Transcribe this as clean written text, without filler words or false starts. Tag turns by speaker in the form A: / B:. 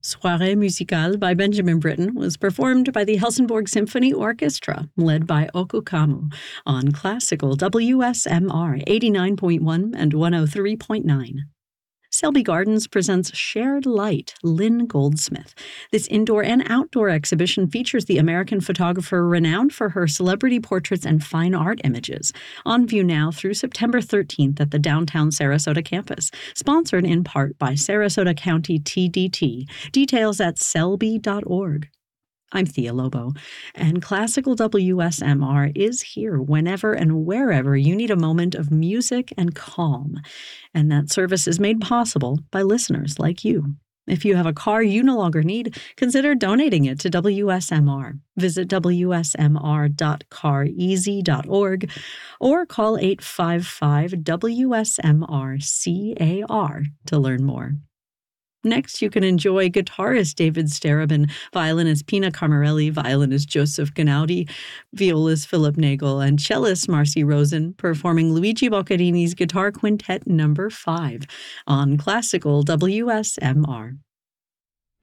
A: Soirée Musicale by Benjamin Britten was performed by the Helsingborg Symphony Orchestra, led by Oku Kamu, on Classical WSMR 89.1 and 103.9. Selby Gardens presents Shared Light, Lynn Goldsmith. This indoor and outdoor exhibition features the American photographer renowned for her celebrity portraits and fine art images. On view now through September 13th at the downtown Sarasota campus. Sponsored in part by Sarasota County TDT. Details at selby.org. I'm Thea Lobo, and Classical WSMR is here whenever and wherever you need a moment of music and calm. And that service is made possible by listeners like you. If you have a car you no longer need, consider donating it to WSMR. Visit wsmr.careasy.org or call 855-WSMR-CAR to learn more. Next, you can enjoy guitarist David Starobin, violinist Pina Camarelli, violinist Joseph Ganaudi, violist Philip Nagel, and cellist Marcy Rosen performing Luigi Boccherini's Guitar Quintet No. 5 on Classical WSMR.